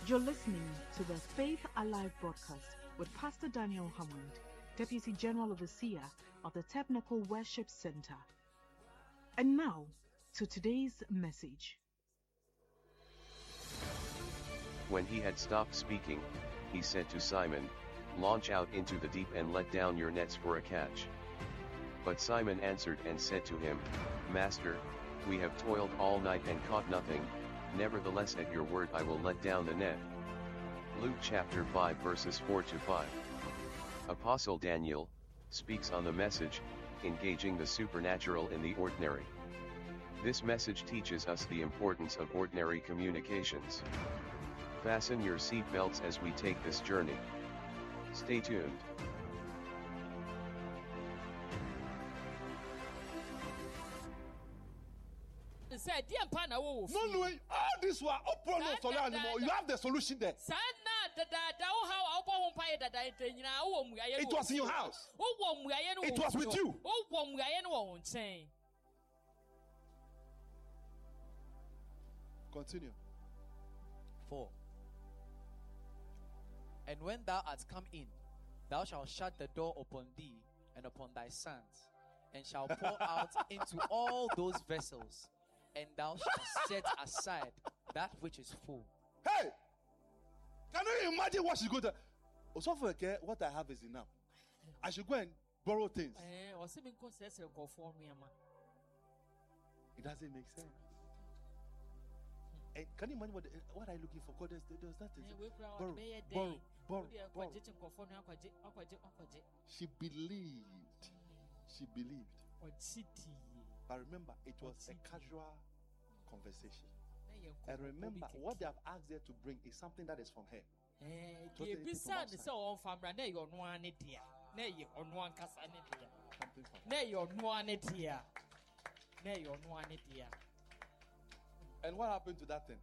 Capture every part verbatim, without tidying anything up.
You're listening to the Faith Alive broadcast with Pastor Daniel Hammond, Deputy General Overseer of the Tabernacle Worship Center. And now, to today's message. When he had stopped speaking, he said to Simon, "Launch out into the deep and let down your nets for a catch." But Simon answered and said to him, "Master, we have toiled all night and caught nothing, nevertheless at your word I will let down the net." Luke chapter five verses four to five. Apostle Daniel speaks on the message, engaging the supernatural in the ordinary. This message teaches us the importance of ordinary communications. Fasten your seat belts as we take this journey. Stay tuned. No, no, all this was open no solution anymore. You have the solution there. It was in your house. It was with you. Continue. Four. And when thou art come in, thou shalt shut the door upon thee and upon thy sons, and shalt pour out into all those vessels, and thou shalt set aside that which is full. Hey! Can you imagine what she's going to... Also, for what I have is enough. I should go and borrow things. It doesn't make sense. And can you imagine what, what are you looking for? God, there's, there's that. Borrow, borrow, borrow, borrow. She believed. She believed. But remember, it was a casual conversation. And remember, what they have asked her to bring is something that is from her. Totally from And what happened to that thing?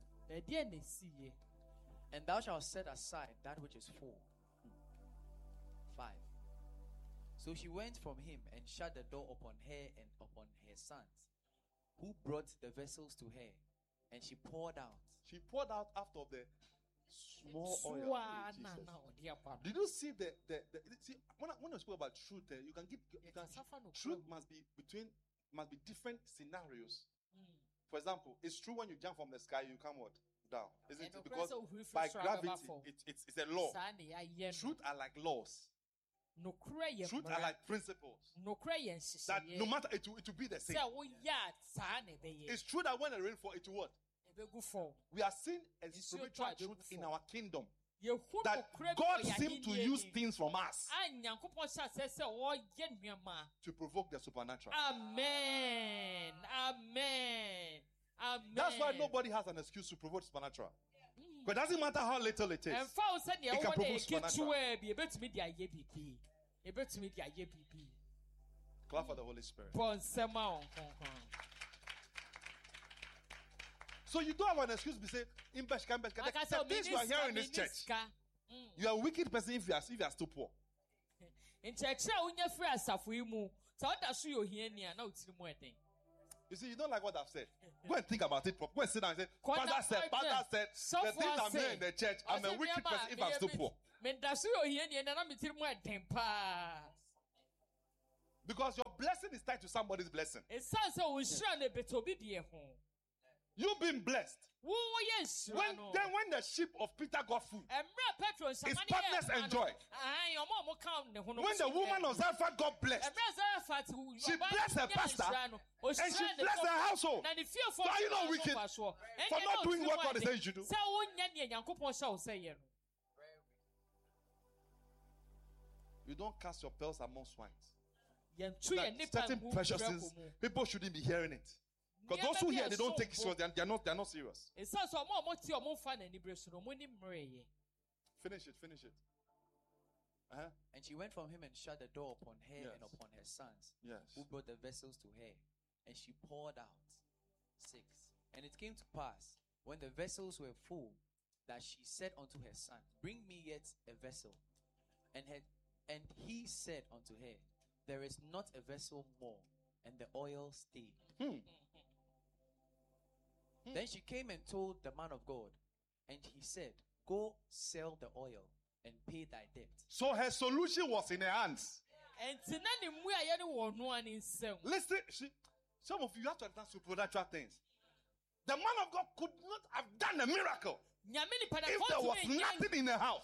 And thou shalt set aside that which is full. Five. So she went from him and shut the door upon her and upon her sons, who brought the vessels to her, and she poured out. She poured out after the small oil. Oh, did you see the, the, the see when I, when I spoke about truth, uh, you can give you can, truth must be between must be different scenarios. Mm. For example, it's true when you jump from the sky, you come what? Down. Isn't it? Because by gravity, it, it's, it's a law. Truth are like laws. Truth are like principles. That no matter, it will, it will be the same. It's true that when it rains fall, it will what? We are seeing a spiritual truth in our kingdom. That God seems to use things from us to provoke the supernatural. Amen. Amen. Amen. That's why nobody has an excuse to provoke supernatural. Because it doesn't matter how little it is. It can provoke supernatural. Clap for the Holy Spirit. So you don't have an excuse to say, in the things you are hearing in this church, you are a wicked person if you are, if you are still poor. You see, you don't like what I've said. Go and think about it properly. Go and sit down and say, Pastor said, Pastor said, the things I'm hearing in the church, I'm a wicked person if I'm still poor. Because your blessing is tied to somebody's blessing. You've been blessed. When, then when the sheep of Peter got food, his partners enjoyed. When the woman of Zarephath got blessed, she blessed her pastor and she blessed her household. So are you not wicked for not doing what God is saying you should do? You don't cast your pearls among swines. Certain precious things, people shouldn't be hearing it. Because those who hear, they don't take it serious. They are not, they are not serious. Finish it, finish it. Uh-huh. And she went from him and shut the door upon her yes. and upon her sons, yes. who brought the vessels to her. And she poured out. Six. And it came to pass, when the vessels were full, that she said unto her son, Bring me yet a vessel. And, her, and he said unto her, There is not a vessel more. And the oil stayed. Hmm. Then she came and told the man of God, and he said, Go sell the oil and pay thy debt. So her solution was in her hands. Listen, she, some of you have to understand supernatural things. The man of God could not have done a miracle if there was nothing in the house.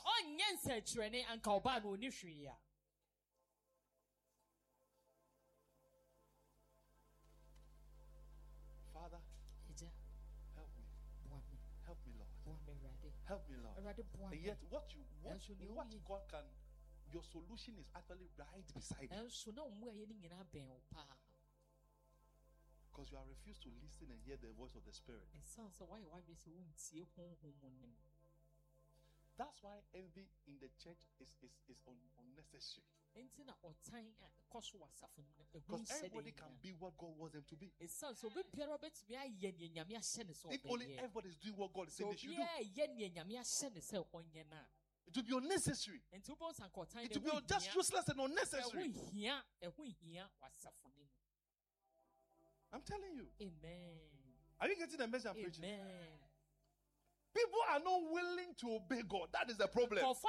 Father, help me. Help me, Lord. Help me, Lord. And yet, what you what, what God can, your solution is actually right beside you. Because you are refused to listen and hear the voice of the Spirit. That's why envy in the church is, is, is un, unnecessary. Because everybody can be what God wants them to be. If only everybody is doing what God is saying they should do, it will be unnecessary. It will be just useless and unnecessary. I'm telling you. Amen. Are you getting the message I'm preaching? Amen. People are not willing to obey God. That is the problem. That's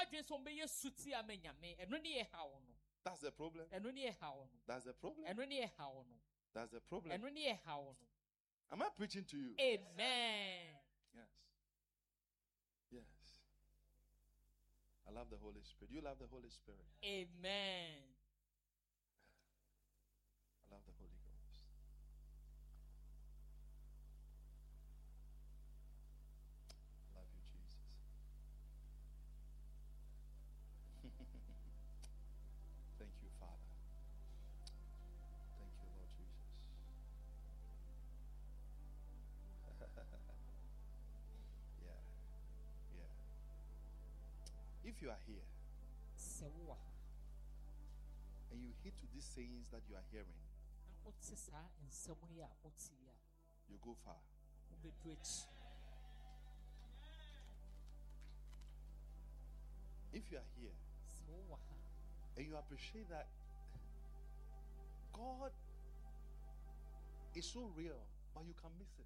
the problem. That's the problem. That's the problem. Am I preaching to you? Amen. Yes. Yes. I love the Holy Spirit. You love the Holy Spirit. Amen. I love the Holy Ghost. Love you, Jesus. Thank you, Father. Thank you, Lord Jesus. Yeah. Yeah. If you are here and you heed to these sayings that you are hearing, you go far. If you are here and you appreciate that God is so real, but you can miss it.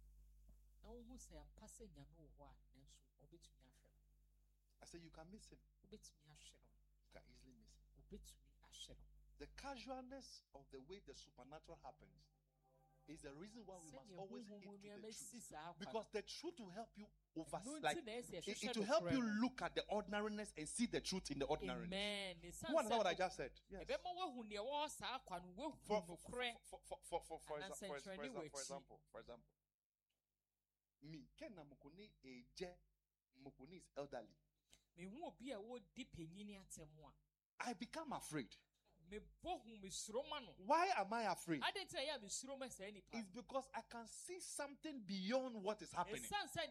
I said you can miss him. You can easily miss him. The casualness of the way the supernatural happens is the reason why we must always heed to the truth. Because the truth will help you over, like, it, it will help you look at the ordinariness and see the truth in the ordinariness. You understand what I just said? Yes. For, for, for, for, for, for, for, for, exa- for, exa- for, exa- for example, for example, me, Kenna Mukuni Eje Mukuni is elderly. I become afraid. Why am I afraid? It's because I can see something beyond what is happening.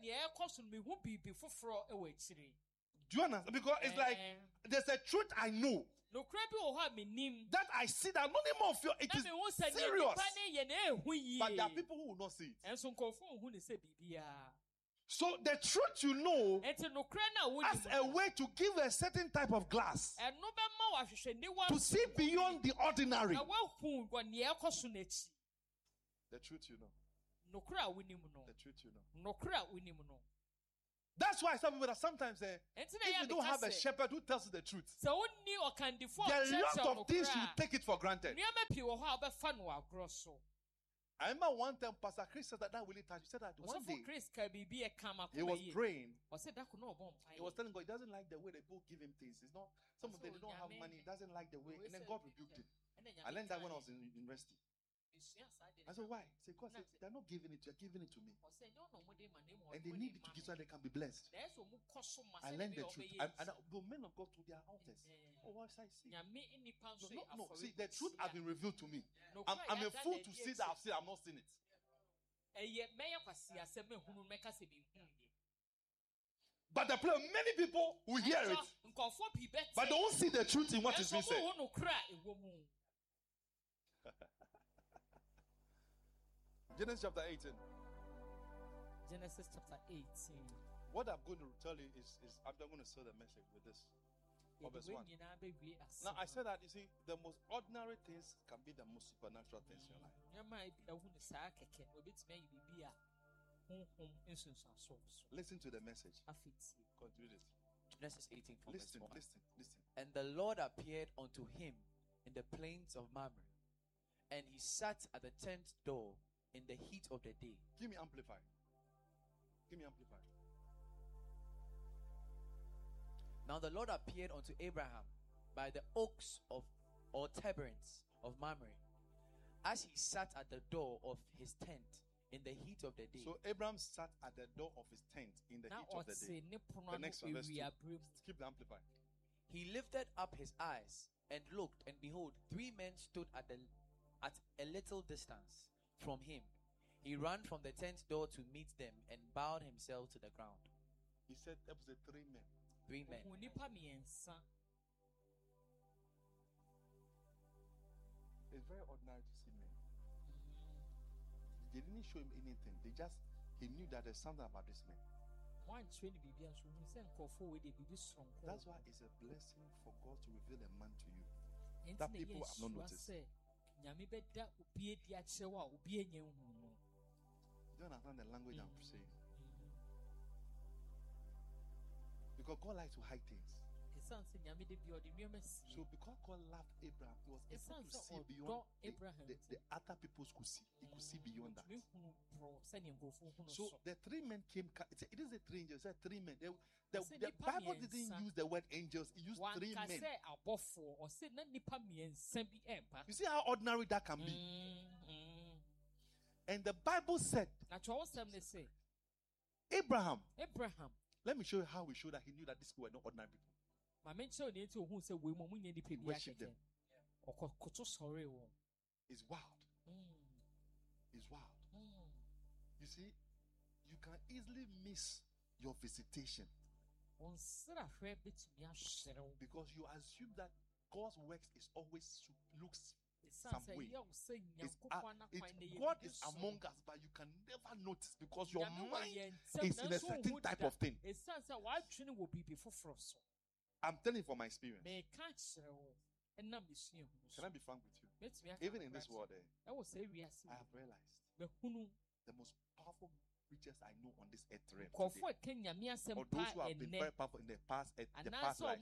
Do you understand? Because it's like there's a truth I know that I see that none of you, it is serious. But there are people who will not see it. So the truth you know as a way to give a certain type of glass to see beyond the ordinary. The truth you know. The truth you know. That's why some people that sometimes say, if you don't have a shepherd who tells you the truth, there are lots of things you take it for granted. I remember one time Pastor Chris said that that really touched. He said that one day he was praying. He was telling God he doesn't like the way they both give him things. It's not, some of them they don't have money. He doesn't like the way. And then God rebuked him. I learned that when I was in university. I said, why? He said, God said, they're not giving it, they're giving it to me. And they need it to give so they can be blessed. I learned the truth. And, and the men of God to their altars. Oh, what I see? No, no, no. See, the truth has been revealed to me. I'm, I'm a fool to see that I've seen, I'm not seen it. But the problem, many people will hear it, but they won't see the truth in what is being said. Genesis chapter eighteen. Genesis chapter eighteen. What I'm going to tell you is, is I'm going to say the message with this. Verse one. Now I said that, you see, the most ordinary things can be the most supernatural things in your life. Listen to the message. God, read it. Genesis eighteen from verse Listen, one. listen, listen. And the Lord appeared unto him in the plains of Mamre, and he sat at the tent door in the heat of the day. Give me amplify. Give me amplify. Now the Lord appeared unto Abraham by the oaks of or terebinths of Mamre, as he sat at the door of his tent in the heat of the day. So Abraham sat at the door of his tent in the heat of the day. The next one, verse two. Keep the amplify. He lifted up his eyes and looked, and behold, three men stood at the at a little distance from him. He ran from the tent door to meet them and bowed himself to the ground. He said, there was three men. Three men. It's very ordinary to see men. They didn't show him anything. They just, he knew that there's something about this man. That's why it's a blessing for God to reveal a man to you that people have not noticed. Do you understand the language I'm saying? Because God likes to hide things. So because God loved Abraham, he was able to see beyond the, the, the other people could see. He could see beyond that. So the three men came. It is a three angels. It three men. The, the, the Bible didn't use the word angels. It used three men. You see how ordinary that can be. And the Bible said, Abraham. Abraham. Let me show you how we show that he knew that these people were not ordinary people. He worshipped them. It's wild. It's wild. You see, you can easily miss your visitation because you assume that God's works is always looks some way. It's, uh, it's, God is among us, but you can never notice because your mind is in a certain type of thing. I'm telling you from my experience. Can I be frank with you? Even in this world, eh, I have realized the most powerful preachers I know on this earth today, or those who have been very powerful in the past, uh, the past lives,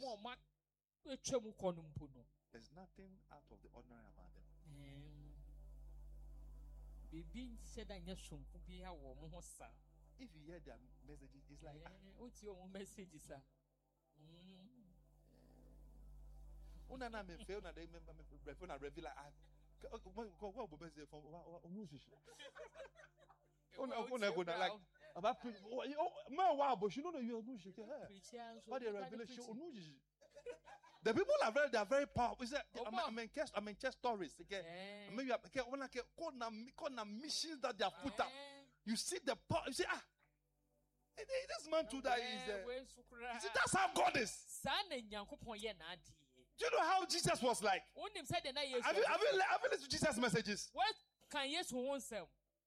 there's nothing out of the ordinary about them. If you hear their messages, it's like what's your message, sir? Una na me fail na they remember me refer na reveal like what what what message from una una go na like about man wow but you know you no shake what the revelation the people are very they are very powerful. Is that I mean chest I mean chest stories okay maybe okay when I call na call na missions that they have put up you see the power you see ah this man too that is uh, see that's how God is. Do you know how Jesus was like? Have you, have you, have you listened to Jesus' messages? What can yes who say?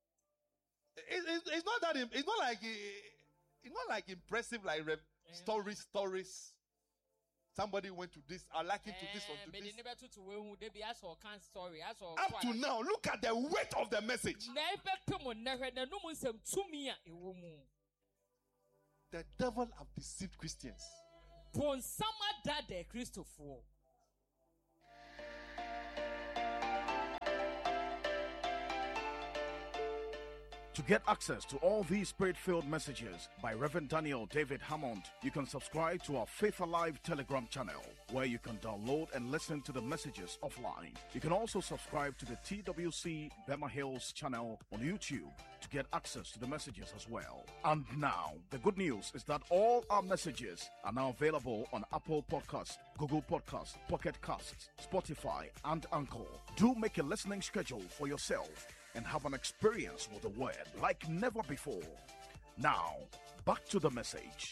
It's not that. It's not like it's not like impressive like rev, stories, stories. Somebody went to this. I like him to this or to this. Up to now, look at the weight of the message. The devil have deceived Christians. To get access to all these spirit-filled messages by Reverend Daniel David Hammond, you can subscribe to our Faith Alive Telegram channel, where you can download and listen to the messages offline. You can also subscribe to the T W C Bema Hills channel on YouTube to get access to the messages as well. And now, the good news is that all our messages are now available on Apple Podcasts, Google Podcasts, Pocket Casts, Spotify, and Anchor. Do make a listening schedule for yourself and have an experience with the word like never before. Now, back to the message.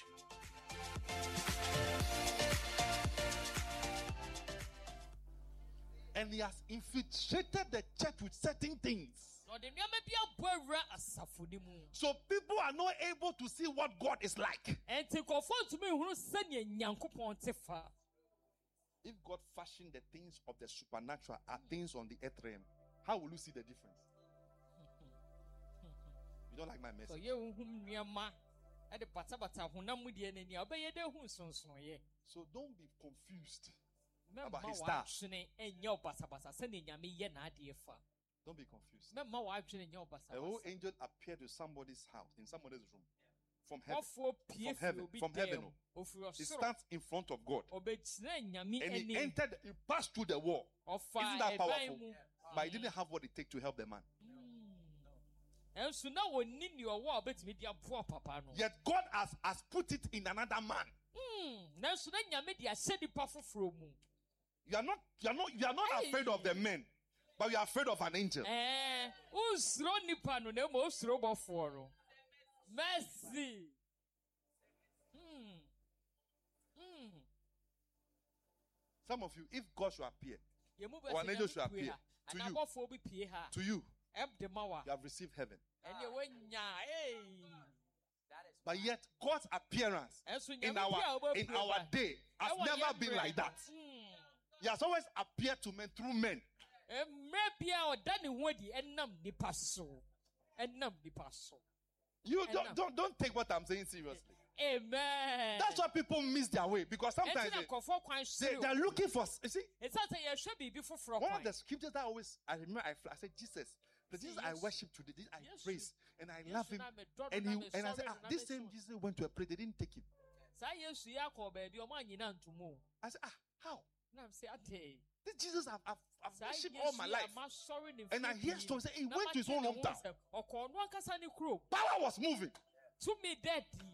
And he has infiltrated the church with certain things. So people are not able to see what God is like. If God fashioned the things of the supernatural are things on the earth realm, how will you see the difference? You don't like my So message. you whom near ma at the patabata who namudian and your bay de who son so ye. So don't be confused. Member his star. and your basabasa sending yami yen idea for. Don't be confused. Member watching in your A whole basabasa. angel appeared to somebody's house, in somebody's room. From heaven. What for P F heaven, will be from heaven, oh. of your He soul. stands in front of God. Obey yami And he any entered, he passed through the wall. of Isn't that fire. powerful? But he didn't have what it takes to help the man. And so now we need your war, but me dear poor papa. No. Yet God has, has put it in another man. Hmm. Now so then you made your said the powerful from. You are not, you are not, you are not Hey. afraid of the men, but you are afraid of an angel. Eh, who's running pano? No most robot for. Mercy. Hmm. Hmm. Some of you, if God should appear You move Or an angel should appear to you. to you, Ep the mawa. you have received heaven. And you went nya. Hey. But yet, God's appearance And so in our in our day has never been like that. Hmm. He has always appeared to men through men. Maybe our Danny Woody and Nam the passo. And Nam the passo. You And don't, now- don't don't take what I'm saying seriously. Amen. That's why people miss their way, because sometimes they, they, they're looking for. You see, It's not that you should be before from one of the scriptures that I always I remember I, I said Jesus, the Jesus I yes. worship today, this I Yes, praise and I Yes, love him, na me dɔdɔ and na he me and I sɔre said, na ah, me this same so. Jesus went to a place, they didn't take him. Saa Yesu yi akɔ baabi ɔmo anyi na ntomo. I said, ah, how? Na m sɛ ate. This Jesus I've, I've, I've Saa worshipped all Yesu my yi life, a ma sɔre ne and I mfie hear pii. stories say he Na went to his ma own te ne ho hometown. nsɛm. Ɔkɔ ɔno ankasa ne kurom. Power was moving. Tumi dɛ di.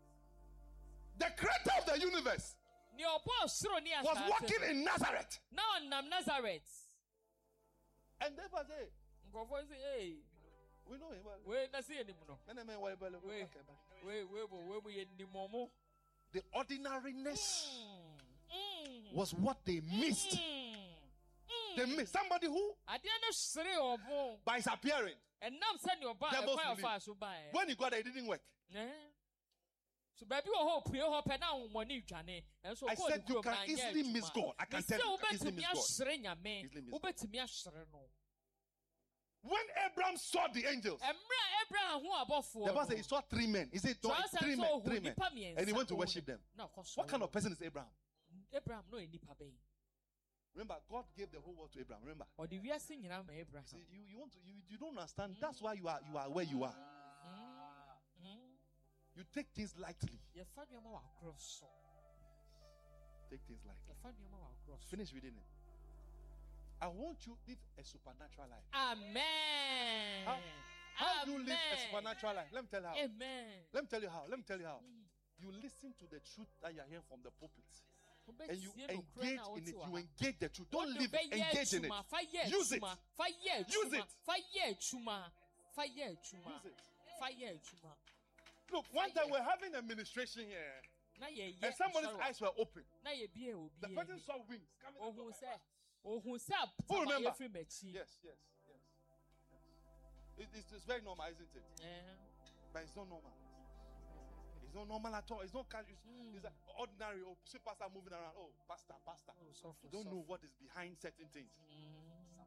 The creator of the universe Ni ɔbɔ ɔsoro ne was asase. walking in Nazareth, Na ɔnam Nazareth. and they were saying, Nkɔfɔ sɛ ee we know him. well. wei na se yɛ nim no. Men and men were well, Wait. okay, but Wei wei bo wei mu yɛ nim ɔmo. the ordinariness Mm. was what they missed. Mm. Mm. They missed somebody who, Adeɛ no sere ɔmo. by his appearing, Ɛnam sɛ nea ɔba Devils ɛkwan will ɔfa so baeɛ. when he got there, it didn't work. Eh? So baby wɔ hɔ pue hɔ pɛ na ahomɔne dwane. Ɛnso I kɔɔ said ne you kurom can na anyɛ easily adwuma. miss God. I can Mesi tell you, you can easily wobɛtumi miss God. ahyere nyame. Easily miss God. Wobɛtumi ahyere no. When Abraham saw the angels, Ɛmmerɛ Abraham ho abɔfoɔ the Bible no, said he saw three men. He said, no, Kyerɛ it's sɛ three nso men, ɔhu three men. nnipa mmiɛnsa And he went to ɔhu worship no. them. Na ɔkɔ What sɔre kind no. of person is Abraham? Abraham no yɛ nipa bɛn. Remember, God gave the whole world to Abraham. Remember, Ɔde wiase nyinaa ma see, Abraham. you, you want to, you, you don't understand. That's why you are you are where you are. Mm. Mm. You take things lightly. Yɛfa nneɛma wɔ agorɔ so. Take things lightly. Yɛfa nneɛma wɔ agorɔ so. Finish reading it. I want you to live a supernatural life. Amen. How- How do you live a Amen. supernatural life? Let me tell you how. Amen. Let me tell you how. Let me tell you how. You listen to the truth that you are hearing from the pulpit, and you Wobɛtie nokorɛ engage no a in it. wote wɔ You ha. engage the truth. Don't Wode live. bɛyɛ Engage in it. adwuma, fa yɛ Use it. adwuma, fa yɛ Use adwuma, it. fa yɛ adwuma, fa yɛ adwuma, Use it. fa yɛ adwuma. Look, one time we're having a ministration here, Na yɛyɛ and somebody's asɔre wɔ- eyes were open. na yɛbie obi The ani. person saw wings coming. out Ohun of sɛ her. ohun sɛ Who remember? apata yɛfiri m'akyi. Yes, yes, yes. It, it's, it's very normal, isn't it? Eh, But it's not normal. It's not normal at all. It's not casual. It's, Mm. it's like ordinary. Oh, see pastor moving around. Oh, pastor, pastor. oh, sɔfo, You don't know sɔfo. what is behind certain things. Mm.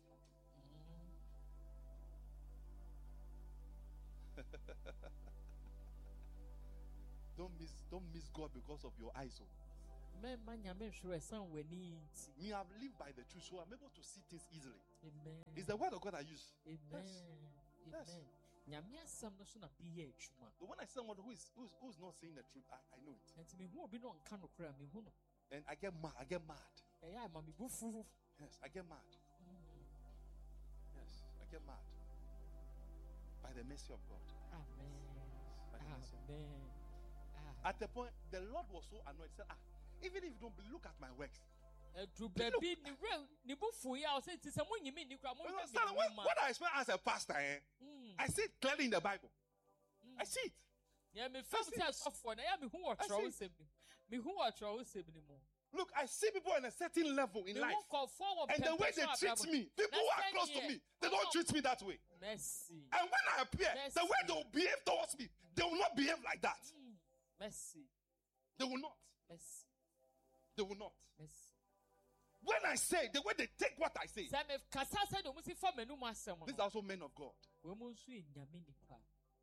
Don't miss, don't miss God because of your eyes. Oh. Mɛmma nyame nhwere ɛsan w'ani nti. Me, I've lived by the truth, so I'm able to see things easily. Amen. It's the word of God I use. Amen. Yes. Amen. Nyame asɛm no so na bi yɛ adwuma. But when I see someone who is who's, who's not saying the truth, I, I know it. Nti mehu obi na ɔnka nokorɛ a mehu no. And I get mad. I get mad. Ɛyɛ a ma me bo fu. Yes, I get mad. Yes, I get mad. By the mercy of God. Amen. By the mercy of God. Amen. At the point, the Lord was so annoyed. He said, ah, even if you don't believe, look at my works. Ɛduru baabi ne wura ne bo fu yi a ɔsɛ ti sɛ mo nyimi ni kura mo You nhwɛ understand? mi What, anim a. what I expect as a pastor, eh? Mm, I see it clearly in the Bible. mm. I see it. Nea me fam sɛ sɔfoɔ na ɛyɛ mehu wɔ I twerɛwo see. sɛm ni mehu wɔ twerɛwo sɛm ni mu. Look, I see people on a certain level in Mehu life. nkɔfoɔ wɔ And the way pɛmpɛ they so treat abrabɔ. me, people who are close to me, they don't treat me that way. Mercy. And when I appear, the way Mercy. they will behave towards me, they will not behave like that. Mm, Mercy. They will not. Mercy. They will not. Mercy. When I say, the way they take what I say, Sɛ me kasa sɛ de ɔmo si fa m'anum asɛm these no. are also men of God. Wɔn mo nso yɛ nyame nipa.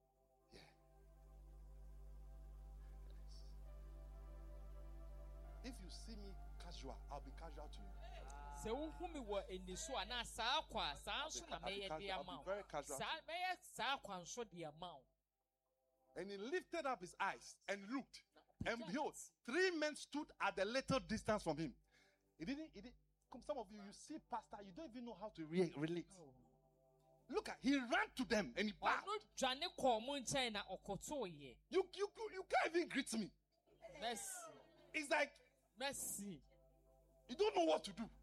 if you see me casual, I'll be casual to you. Se wo me wo eni so ana saa kwa saa so na me ye de ama. Very casual. Saa me ye saa kwa so de ama. And he lifted up his eyes and looked, and behold, three men stood at a little distance from him. He didn't. He didn't. Some of you, you see, pastor, you don't even know how to re- relate. Oh. Look at, he ran to them and he bowed. You, you, you can't even greet me. Mercy. It's like, mercy. You don't know what to do.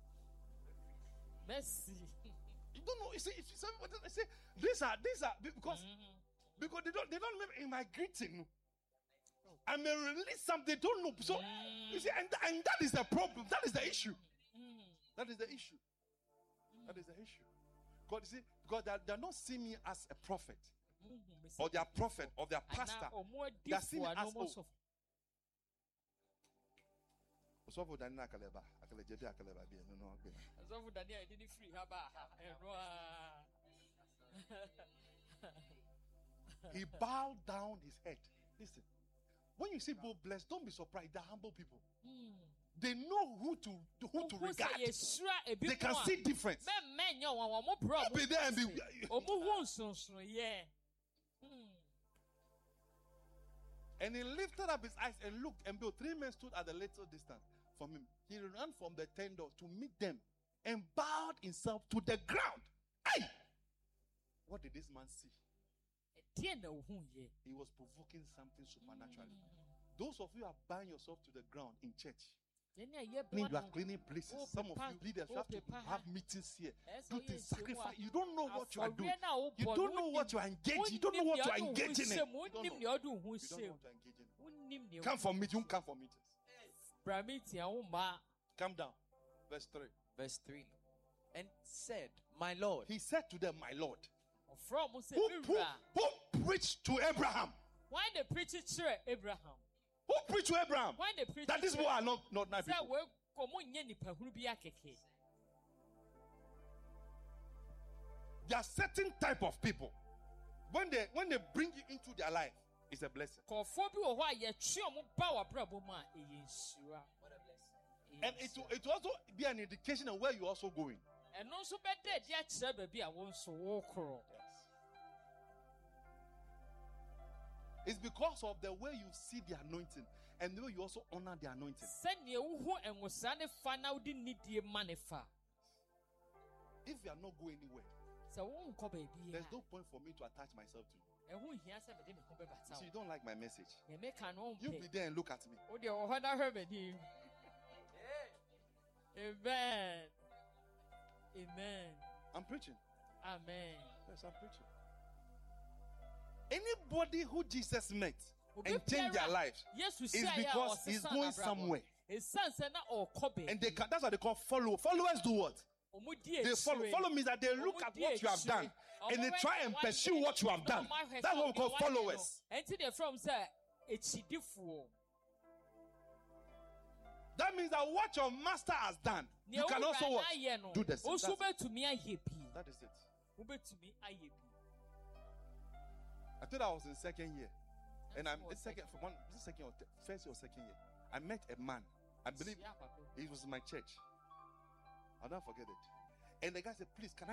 Mercy. You don't know. You see, you see, they say these are these are because mm-hmm. because they don't they don't remember in my greeting. I may release something they don't know. So mm. you see, and, and that is the problem. That is the issue. Mm. That is the issue. Mm. That is the issue. God, you see, God, they, they don't see me as a prophet mm-hmm. or their prophet or their pastor. They see me as oh. Osofu Daniel akaleba, akalejebi akaleba bi enu no agbe. Osofu Daniel didn't free haba. He bowed down his head. Listen, when you see people blessed, don't be surprised. They're humble people. Mm. They know who to who to regard. They can see difference. Don't be there and be. Yeah. And he lifted up his eyes and looked, and behold, three men stood at a little distance from him. He ran from the tent door to meet them and bowed himself to the ground. Hey! What did this man see? He was provoking something supernaturally. Mm. Those of you are bowing yourself to the ground in church. You are cleaning places. Some of you leaders, you have to have meetings here. Do things, sacrifice. You don't know what you are doing. You don't know what you are engaging. You don't know what you are engaging in. You don't know, you don't know what you are engaging in. Come for meetings. Come for meetings. Come down. Verse three. Verse three. And said, my Lord. He said to them, my Lord. Who, who, who preached to Abraham? Why they preach it to Abraham? Who preached to Abraham? Why they preach that these people are not not nice people. There are certain type of people. When they when they bring you into their life, it's a blessing. And it will, it will also be an indication of where you're also going. And also better, yes. It's because of the way you see the anointing and the way you also honor the anointing. If you are not going anywhere, there's no point for me to attach myself to you. So you don't like my message. You be there and look at me. Amen. Amen. I'm preaching. Amen. Yes, I'm preaching. Anybody who Jesus met and changed their lives is because he's going somewhere. And they can, that's what they call follow. Followers do what? They follow. Follow means that they look at what you have done and they try and pursue what you have done. That's what we call followers. That means that what your master has done, you can also what? Do the same. That is it. I thought I was in second year. And I'm in second, for one, this second or first or second year. I met a man. I believe he was in my church. I'll not forget it. And the guy said, please, can I